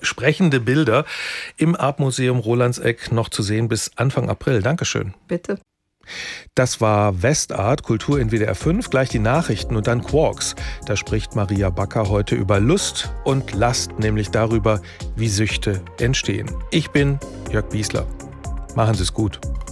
sprechende Bilder im Artmuseum Rolandseck noch zu sehen bis Anfang April. Dankeschön. Bitte. Das war Westart, Kultur in WDR 5, gleich die Nachrichten und dann Quarks. Da spricht Maria Backer heute über Lust und Last, nämlich darüber, wie Süchte entstehen. Ich bin Jörg Biesler. Machen Sie es gut.